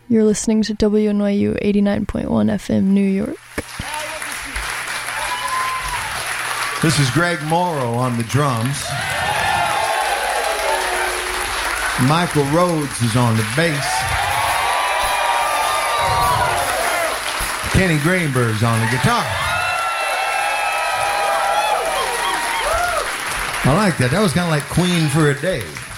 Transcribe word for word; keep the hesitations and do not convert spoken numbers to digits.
You're listening to W N Y U eighty-nine point one F M, New York. This is Greg Morrow on the drums. Michael Rhodes is on the bass. Kenny Greenberg's on the guitar. I like that. That was kind of like Queen for a day.